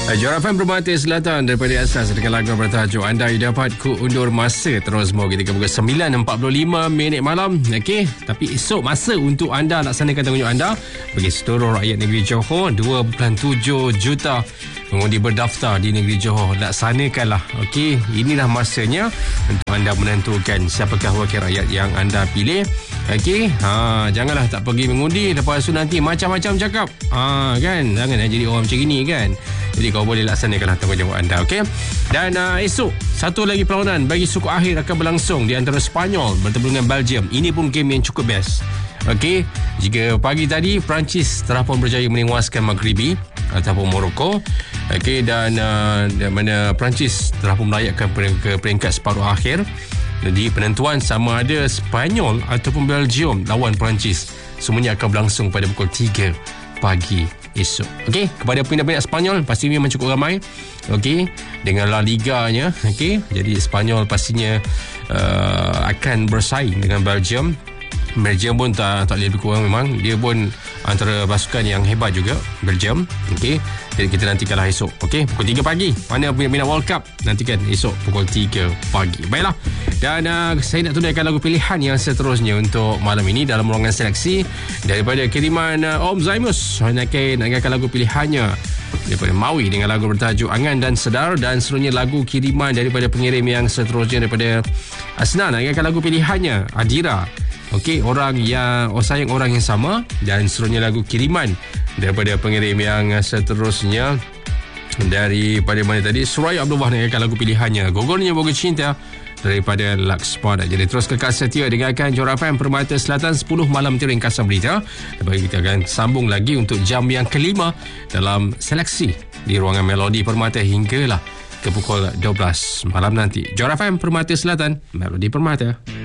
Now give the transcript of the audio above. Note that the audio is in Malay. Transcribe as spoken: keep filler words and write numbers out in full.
Johor F M Permata Selatan daripada asas dengan lagu bertajuk Andai Dapat Ku Undur Masa. Terus mau kita pukul sembilan empat puluh lima minit malam. Okey, tapi esok masa untuk anda laksanakan tanggungjawab anda bagi seluruh rakyat negeri Johor. dua perpuluhan tujuh juta pengundi berdaftar di negeri Johor. Laksanakanlah. Okey, inilah masanya untuk anda menentukan siapakah wakil rakyat yang anda pilih. Okey, ha, janganlah tak pergi mengundi lepas tu nanti macam-macam cakap. Ha, kan, jangan jadi orang macam ini kan. Jadi kau boleh laksanakanlah tanggungjawab anda. Okey. Dan uh, esok satu lagi perlawanan bagi suku akhir akan berlangsung di antara Sepanyol bertemu dengan Belgium. Ini pun game yang cukup best. Okey, jika pagi tadi Perancis telah pun berjaya menewaskan Maghribi ataupun Morocco. Okey, dan uh, mana Perancis telah pun melayakkan ke peringkat separuh akhir. Jadi penentuan sama ada Sepanyol ataupun Belgium lawan Perancis semuanya akan berlangsung pada pukul tiga pagi esok. Okey, kepada peminat-peminat Sepanyol pasti memang cukup ramai. Okey, dengan La Liganya. Okey, jadi Sepanyol pastinya uh, akan bersaing dengan Belgium. Belgium pun tak, tak lebih kurang memang. Dia pun antara pasukan yang hebat juga, Belgium. Okey, jadi kita nantikanlah esok. Okey, pukul tiga pagi. Mana peminat World Cup? Nantikan esok pukul tiga pagi. Baiklah. Dan uh, saya nak tunaikan lagu pilihan yang seterusnya untuk malam ini dalam ruangan seleksi daripada kiriman uh, Om Zaimus. Saya nak anggarkan lagu pilihannya daripada Maui dengan lagu bertajuk Angan dan Sedar, dan seterusnya lagu kiriman daripada pengirim yang seterusnya daripada Asnan. Anggarkan lagu pilihannya Adira. Okey, orang yang oh sayang orang yang sama, dan seterusnya lagu kiriman daripada pengirim yang seterusnya daripada mana tadi, Suraya Abdullah dengan lagu pilihannya Gogornya Boga Cinta daripada Lakspada. Jadi terus kekal setia dengarkan Johor F M Permata Selatan sepuluh malam itu ringkasan berita. Lepas kita akan sambung lagi untuk jam yang kelima dalam seleksi di ruangan Melodi Permata hinggalah ke pukul dua belas malam nanti. Johor F M Permata Selatan, Melodi Permata.